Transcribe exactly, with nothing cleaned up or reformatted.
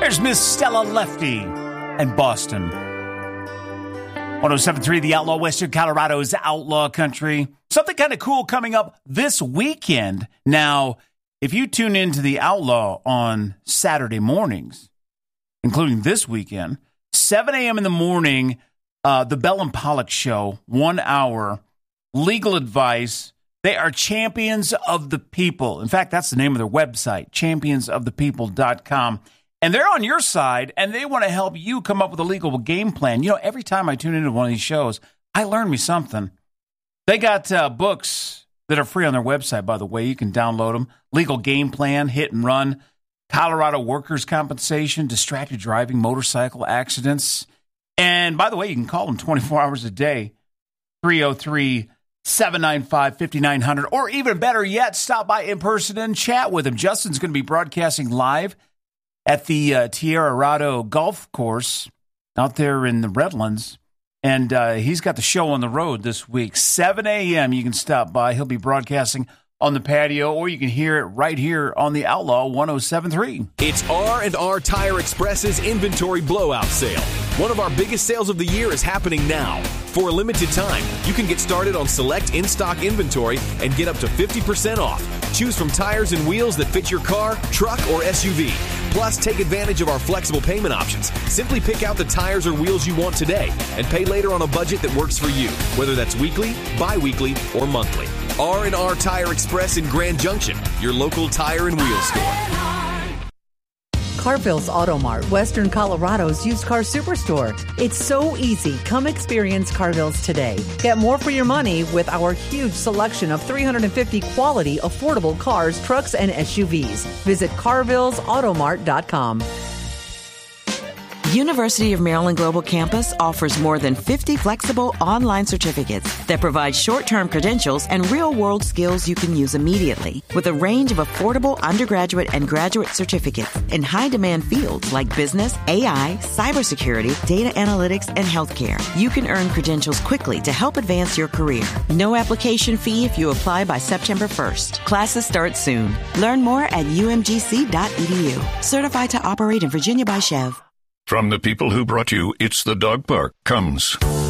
There's Miss Stella Lefty and Boston. one oh seven point three, The Outlaw, Western Colorado's Outlaw Country. Something kind of cool coming up this weekend. Now, if you tune into The Outlaw on Saturday mornings, including this weekend, seven a.m. in the morning, uh, the Bell and Pollock Show, one hour, legal advice. They are champions of the people. In fact, that's the name of their website, champions of the people dot com. And they're on your side, and they want to help you come up with a legal game plan. You know, every time I tune into one of these shows, I learn me something. They got uh, books that are free on their website, by the way. You can download them. Legal Game Plan, Hit and Run, Colorado Workers' Compensation, Distracted Driving, Motorcycle Accidents. And by the way, you can call them twenty-four hours a day, three oh three, seven nine five, five nine zero zero. Or even better yet, stop by in person and chat with them. Justin's going to be broadcasting live at the uh, Tierrado Golf Course out there in the Redlands. And uh, he's got the show on the road this week. seven a.m. You can stop by. He'll be broadcasting on the patio, or you can hear it right here on the Outlaw one oh seven point three. It's R and R Tire Express's inventory blowout sale. One of our biggest sales of the year is happening now. For a limited time, you can get started on select in-stock inventory and get up to fifty percent off. Choose from tires and wheels that fit your car, truck, or S U V. Plus, take advantage of our flexible payment options. Simply pick out the tires or wheels you want today and pay later on a budget that works for you, whether that's weekly, bi-weekly, or monthly. R and R Tire Express in Grand Junction, your local tire and wheel store. Carville's Auto Mart, Western Colorado's used car superstore. It's so easy. Come experience Carville's today. Get more for your money with our huge selection of three hundred fifty quality, affordable cars, trucks, and S U Vs. Visit carvilles auto mart dot com. University of Maryland Global Campus offers more than fifty flexible online certificates that provide short-term credentials and real-world skills you can use immediately. With a range of affordable undergraduate and graduate certificates in high-demand fields like business, A I, cybersecurity, data analytics, and healthcare, you can earn credentials quickly to help advance your career. No application fee if you apply by September first. Classes start soon. Learn more at u m g c dot e d u. Certified to operate in Virginia by Chev. From the people who brought you It's the Dog Park comes